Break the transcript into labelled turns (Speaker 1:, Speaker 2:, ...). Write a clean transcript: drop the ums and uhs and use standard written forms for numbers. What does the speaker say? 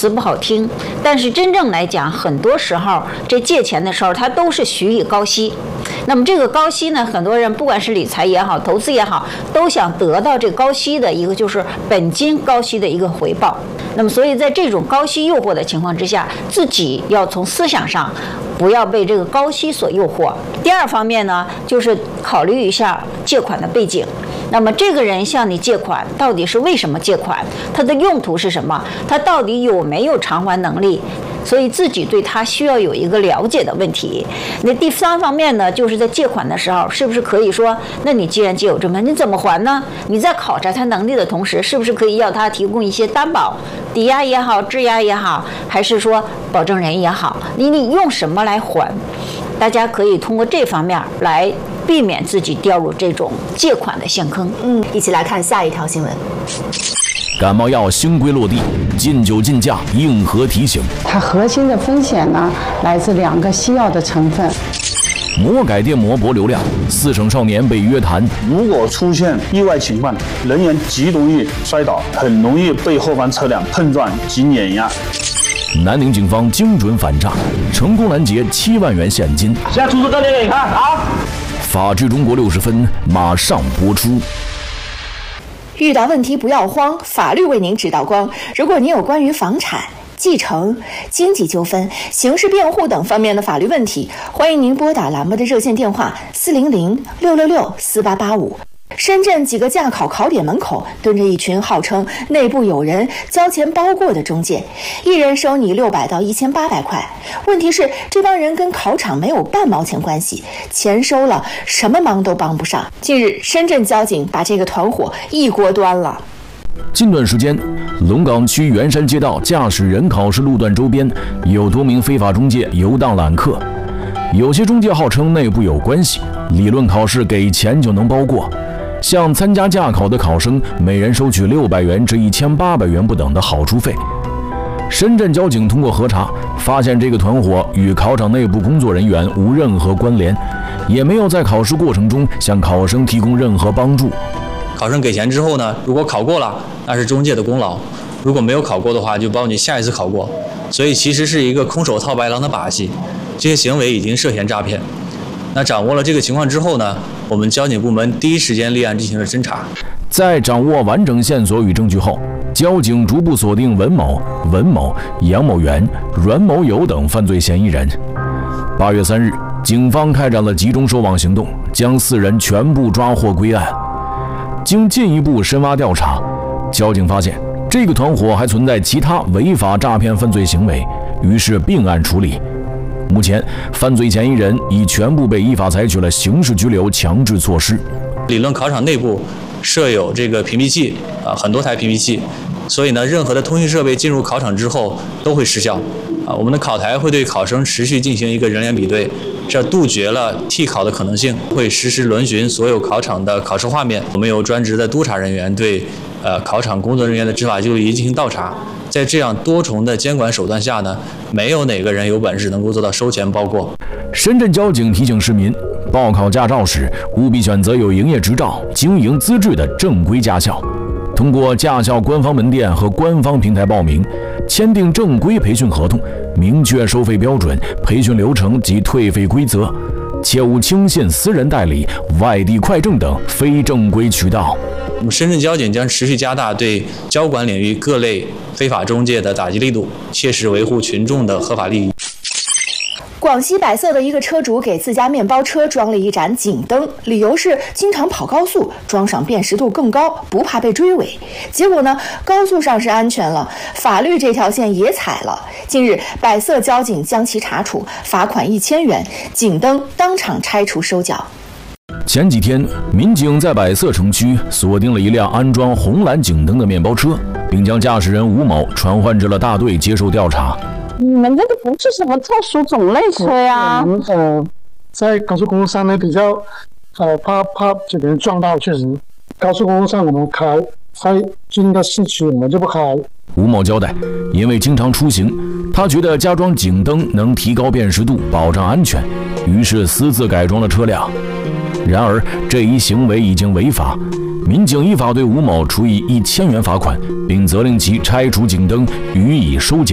Speaker 1: 词不好听，但是真正来讲，很多时候这借钱的时候，它都是许以高息。那么这个高息呢，很多人不管是理财也好，投资也好，都想得到这高息的一个就是本金高息的一个回报。那么所以在这种高息诱惑的情况之下，自己要从思想上不要被这个高息所诱惑。第二方面呢，就是考虑一下借款的背景。那么这个人向你借款，到底是为什么借款？他的用途是什么？他到底有没有偿还能力？所以自己对他需要有一个了解的问题。那第三方面呢，就是在借款的时候，是不是可以说，那你既然借有这么，你怎么还呢？你在考察他能力的同时，是不是可以要他提供一些担保，抵押也好，质押也好，还是说保证人也好，你用什么来还？大家可以通过这方面来避免自己掉入这种借款的陷坑。
Speaker 2: 一起来看下一条新闻。
Speaker 3: 感冒药新规落地，禁酒禁驾硬核提醒。
Speaker 4: 它核心的风险呢，来自2个西药的成分。
Speaker 3: 魔改电摩博流量，4省少年被约谈。
Speaker 5: 如果出现意外情况，人员极容易摔倒，很容易被后方车辆碰撞及碾压。
Speaker 3: 南宁警方精准反诈，成功拦截7万元现金。
Speaker 5: 现在出示证件给你看啊！
Speaker 3: 法治中国60分马上播出。
Speaker 2: 遇到问题不要慌，法律为您指导光。如果您有关于房产、继承、经济纠纷、刑事辩护等方面的法律问题，欢迎您拨打栏目的热线电话400-666-4885。深圳几个驾考考点门口蹲着一群号称内部有人交钱包过的中介，一人收你600到1800块。问题是这帮人跟考场没有半毛钱关系，钱收了什么忙都帮不上。近日深圳交警把这个团伙一锅端了。
Speaker 3: 近段时间，龙岗区元山街道驾驶人考试路段周边有多名非法中介游荡揽客，有些中介号称内部有关系，理论考试给钱就能包过，向参加驾考的考生每人收取600元至1800元不等的好处费。深圳交警通过核查，发现这个团伙与考场内部工作人员无任何关联，也没有在考试过程中向考生提供任何帮助。
Speaker 6: 考生给钱之后呢，如果考过了，那是中介的功劳；如果没有考过的话，就帮你下一次考过。所以其实是一个空手套白狼的把戏，这些行为已经涉嫌诈骗。那掌握了这个情况之后呢，我们交警部门第一时间立案进行了侦查。
Speaker 3: 在掌握完整线索与证据后，交警逐步锁定文某、杨某元、阮某友等犯罪嫌疑人。8月3日，警方开展了集中收网行动，将4人全部抓获归案。经进一步深挖调查，交警发现这个团伙还存在其他违法诈骗犯罪行为，于是并案处理。目前，犯罪嫌疑人已全部被依法采取了刑事拘留强制措施。
Speaker 6: 理论考场内部设有这个屏蔽器很多台屏蔽器，所以呢，任何的通讯设备进入考场之后都会失效我们的考台会对考生持续进行一个人脸比对，这杜绝了替考的可能性，会实时轮询所有考场的考试画面。我们有专职的督查人员对考场工作人员的执法记录仪进行倒查。在这样多重的监管手段下呢，没有哪个人有本事能够做到收钱包过。
Speaker 3: 深圳交警提醒市民，报考驾照时务必选择有营业执照、经营资质的正规驾校，通过驾校官方门店和官方平台报名，签订正规培训合同，明确收费标准、培训流程及退费规则，切勿轻信私人代理、外地快证等非正规渠道。
Speaker 6: 我们深圳交警将持续加大对交管领域各类非法中介的打击力度，切实维护群众的合法利益。
Speaker 2: 广西百色的一个车主给自家面包车装了一盏警灯，理由是经常跑高速，装上辨识度更高，不怕被追尾。结果呢，高速上是安全了，法律这条线也踩了。近日，百色交警将其查处，罚款1000元，警灯当场拆除收缴。
Speaker 3: 前几天，民警在百色城区锁定了一辆安装红蓝警灯的面包车，并将驾驶人吴某传唤至了大队接受调查。
Speaker 4: 你们这个不是什么特殊种类车呀？
Speaker 7: 在高速公路上呢，比较怕就给人撞到，确实。高速公路上我们开，在进到市区我们就不开。
Speaker 3: 吴某交代，因为经常出行，他觉得加装警灯能提高辨识度，保障安全，于是私自改装了车辆。然而，这一行为已经违法，民警依法对吴某处以1000元罚款，并责令其拆除警灯，予以收缴。